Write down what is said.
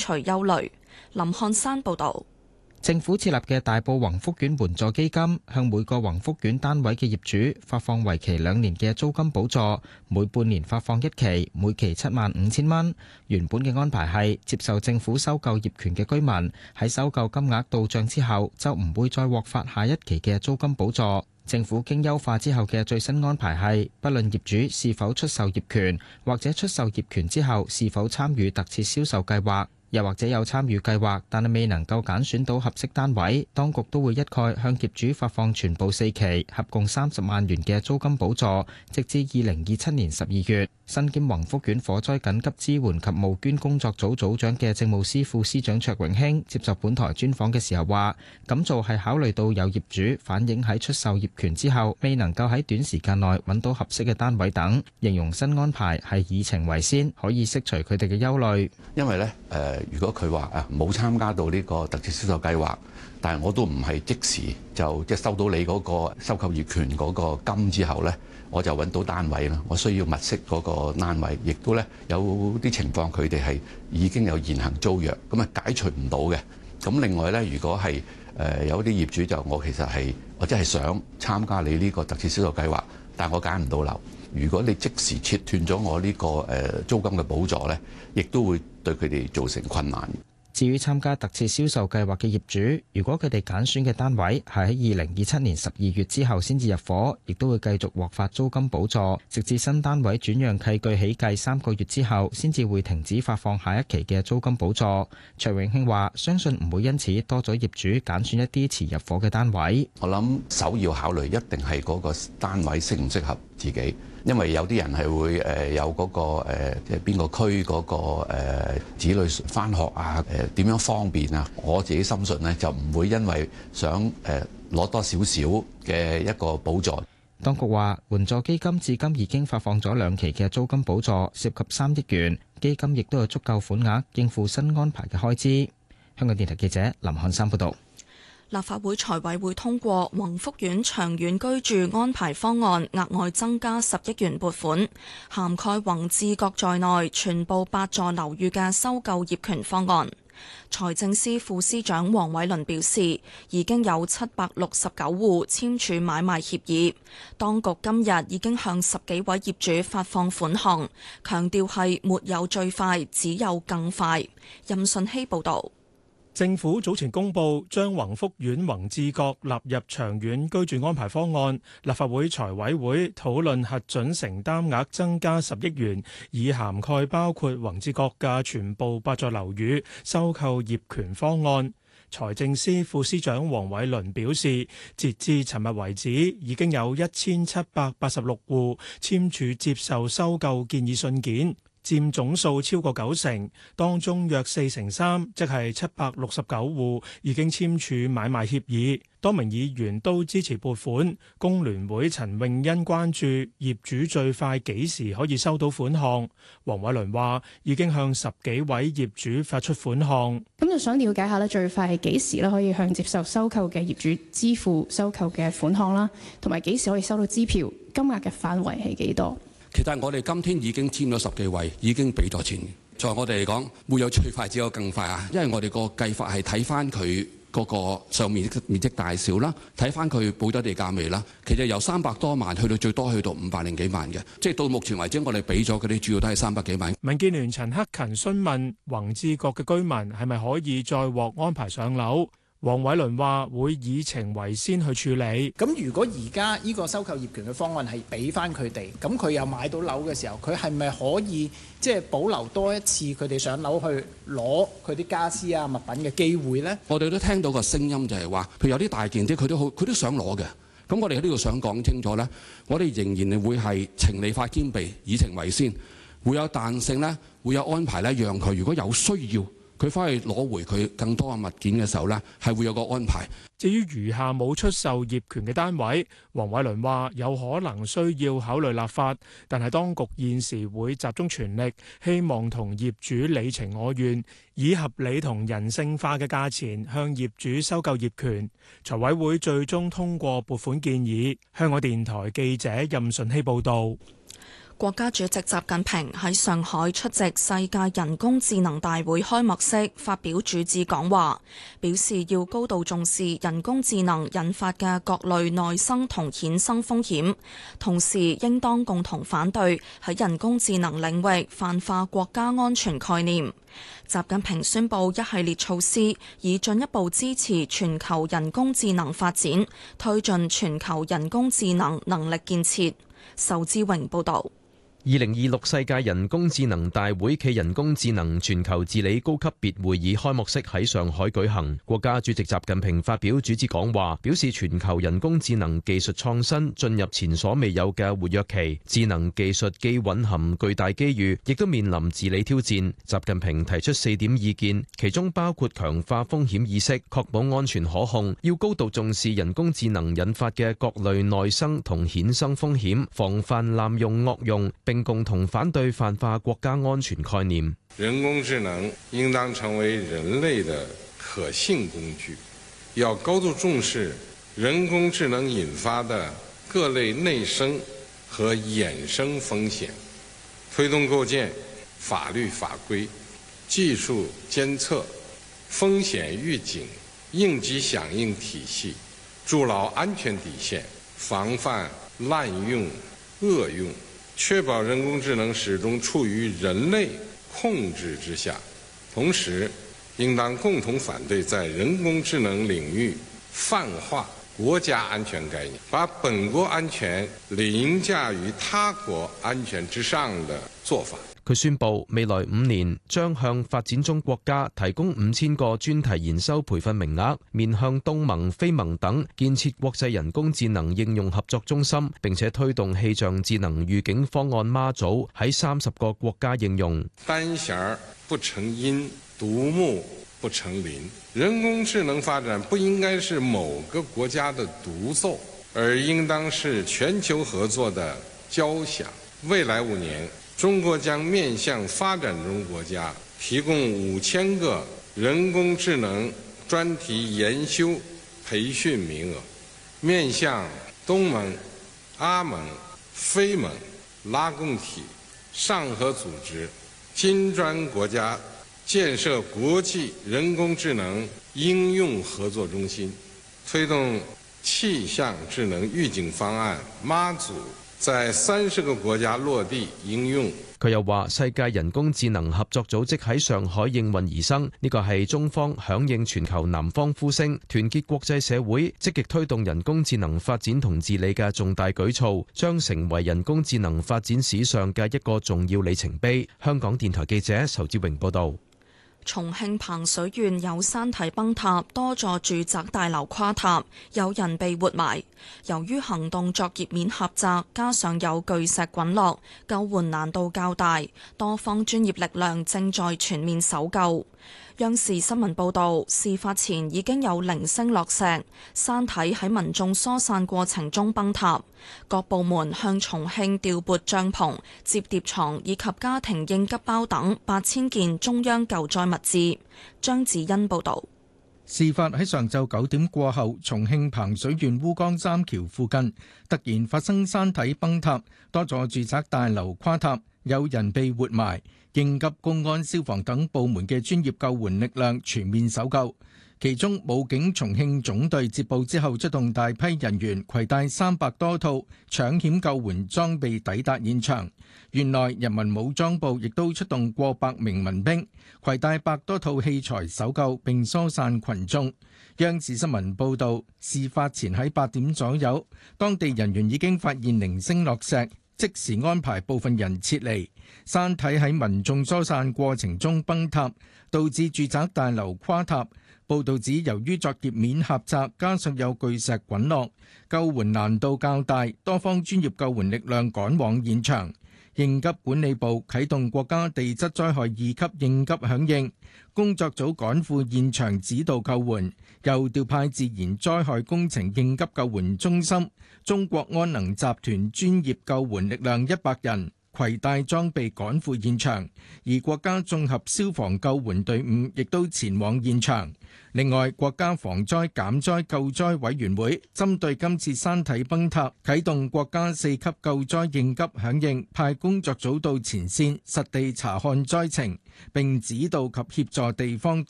除憂慮。林漢山報導。 政府設立嘅大埔宏福苑援助基金，向每個宏福苑單位嘅業主發放為期2年嘅租金補助，每半年發放1期，每期75,000蚊。原本嘅安排係接受政府收購業權嘅居民喺收購金額到帳之後，就唔會再獲發下一期嘅租金補助。政府經優化之後嘅最新安排係，不論業主是否出售業權，或者出售業權之後是否參與特設銷售計劃，又或者有參與計劃，但係未能夠揀選到合適單位，當局都會一概向業主發放全部4期，合共30萬元嘅租金補助，直至2027年12月。身兼宏福苑火災緊急支援及募捐工作組組長嘅政務司副司長卓榮興接受本台專訪嘅時候話，咁做係考慮到有業主反映喺出售業權之後，未能夠喺短時間內揾到合適嘅單位等，形容新安排係以情為先，可以釋除佢哋嘅憂慮。 因為呢，如果佢話冇參加到呢個特設銷售計劃，但係我都唔係即時就收到你嗰個收購業權嗰個金之後呢，我就揾到單位啦。我需要物色嗰個單位，亦都呢有啲情況佢哋係已經有現行租約，咁啊解除唔到嘅。咁另外呢，如果係有啲業主就我其實係我真係想參加你呢個特設銷售計劃，但係我揀唔到樓。如果你即時切斷咗我呢個租金嘅補助呢，亦都會對佢哋造成困難。 至於參加特設銷售計劃嘅業主，如果佢哋揀選嘅單位係喺2027年12月之後先至入伙，亦都會繼續獲發租金補助，直至新單位轉讓契據起計3個月之後，先至會停止發放下一期嘅租金補助。卓永興話：相信唔會因此多咗業主揀選一啲遲入伙嘅單位。 我諗首要考慮一定係嗰個單位適唔適合自己。因為有啲人係會有嗰個即係邊個區嗰個子女返學啊，點樣方便啊？我自己深信呢，就唔會因為想攞多少少嘅一個補助。 當局話，援助基金至今已經發放咗2期嘅租金補助，涉及3億元，基金亦都有足夠款額應付新安排嘅開支。香港電台記者林漢山報導。 立法會財委會通過宏福苑長遠居住安排方案，額外增加10億元撥款，涵蓋宏志閣在內全部8座樓宇嘅收購業權方案。財政司副司長黃偉綸表示，已經有769戶簽署買賣協議，當局今日已經向10幾位業主發放款項，強調係沒有最快，只有更快。任信希報導。 政府早前公布將宏福苑宏志閣納入長遠居住安排方案，立法會財委會討論核准承擔額增加10億元，以涵蓋包括宏志閣嘅全部8座樓宇收購業權方案。財政司副司長黃偉綸表示，截至尋日為止，已經有1786戶簽署接受收購建議信件，佔總數超過90%，當中約43%，即係769戶已經簽署買賣協議。多名議員都支持撥款。工聯會陳穎欣關注業主最快幾時可以收到款項。黃偉綸話已經向10幾位業主發出款項。 咁就想了解下咧，最快係幾時咧可以向接受收購嘅業主支付收購嘅款項啦，同埋幾時可以收到支票，金額嘅範圍係幾多？ 其實我哋今天已經簽咗10幾位，已經俾咗錢。在我哋嚟講，沒有最快，只有更快啊！因為我哋個計法係睇翻佢嗰個上面積大小啦，睇翻佢補咗地價未啦。其實由300多萬去到最多去到500零幾萬嘅，即係到目前為止我哋俾咗嗰啲主要都係300幾萬。 民建聯陳克勤詢問宏志閣嘅居民係咪可以再獲安排上樓？黃偉綸話會以情為先去處理。 咁如果而家呢個收購業權嘅方案係俾翻佢哋，咁佢又買到樓嘅時候，佢係咪可以即係保留多一次佢哋上樓去攞佢啲家私啊物品嘅機會呢？ 我哋都聽到個聲音就係話，譬如有啲大件啲，佢都想攞嘅。咁我哋喺呢度想講清楚呢，我哋仍然會係情理法兼備，以情為先，會有彈性呢，會有安排呢，讓佢如果有需要。佢翻去攞回佢更多嘅物件嘅時候呢，係會有個安排。 至於餘下冇出售業權嘅單位，黃偉綸話有可能需要考慮立法，但係當局現時會集中全力，希望同業主你情我願，以合理同人性化嘅價錢向業主收購業權。財委會最終通過撥款建議。香港電台記者任順希報導。 國家主席習近平喺上海出席世界人工智能大會開幕式發表主旨講話，表示要高度重視人工智能引發嘅各類內生同衍生風險，同時應當共同反對喺人工智能領域泛化國家安全概念。習近平宣布一系列措施，以進一步支持全球人工智能發展，推進全球人工智能能力建設。仇志榮報導。 2026世界人工智能大會暨人工智能全球治理高級別會議開幕式喺上海舉行，國家主席習近平發表主旨講話，表示全球人工智能技術創新進入前所未有嘅活躍期，智能技術既蘊含巨大機遇，亦都面臨治理挑戰。習近平提出4點意見，其中包括強化風險意識，確保安全可控，要高度重視人工智能引發嘅各類內生同衍生風險，防範濫用惡用，並共同反對泛化國家安全概念。 人工智能應當成為人類的可信工具，要高度重視人工智能引發的各類內生和衍生風險，推動構建法律法規、技術監測、風險預警、應急響應體系，築牢安全底線，防範濫用惡用，確保人工智能始終處於人類控制之下。同時，應當共同反對在人工智能領域泛化國家安全概念，把本國安全凌駕於他國安全之上的做法。 佢宣布，未來5年將向發展中國家提供5000個專題研修培訓名額，面向東盟、非盟等建設國際人工智能應用合作中心，並且推動氣象智能預警方案媽祖喺30個國家應用。 單弦不成音，獨木不成林。人工智能發展不應該是某個國家的獨奏，而應當是全球合作的交響。未來5年，中國將面向發展中國家提供5000個人工智能專題研修培訓名額，面向東盟、阿盟、非盟、拉共體、上合組織、金磚國家建設國際人工智能應用合作中心，推動氣象智能預警方案媽祖在30個國家落地應用。 佢又話，世界人工智能合作組織喺上海應運而生，呢個係中方響應全球南方呼聲，團結國際社會，積極推動人工智能發展同治理嘅重大舉措，將成為人工智能發展史上嘅一個重要里程碑。香港電台記者仇志榮報道。 重慶彭水縣有山體崩塌，多座住宅大樓垮塌，有人被活埋。由於行動作業面狹窄，加上有巨石滾落，救援難度較大，多方專業力量正在全面搜救。央視新聞報導，事發前已經有零星落石，山體喺民眾疏散過程中崩塌。各部門向重慶調撥帳篷、摺疊床以及家庭應急包等8000件中央救災物資。張子欣報導。 事發喺上晝9點過後，重慶彭水縣烏江三橋附近突然發生山體崩塌，多座住宅大樓垮塌，有人被活埋。應急、公安、消防等部門嘅專業救援力量全面搜救，其中武警重慶總隊接報之後出動大批人員，攜帶300多套搶險救援裝備抵達現場。縣內人民武裝部亦都出動過百名民兵，攜帶100多套器材搜救並疏散群眾。央視新聞報導，事發前喺8點左右，當地人員已經發現零星落石，即時安排部分人撤離。山體喺民眾疏散過程中崩塌，導致住宅大樓垮塌。報導指，由於作業面狹窄，加上有巨石滾落，救援難度較大，多方專業救援力量趕往現場。應急管理部啟動國家地質災害2級應急響應工作組，趕赴現場指導救援，又調派自然災害工程應急救援中心、中國安能集團專業救援力量100人， 攜帶裝備趕赴現場，而國家綜合消防救援隊伍亦都前往現場。另外，國家防災減災救災委員會針對今次山體崩塌，啟動國家4級救災應急響應，派工作組到前線實地查看災情，並指導及協助地方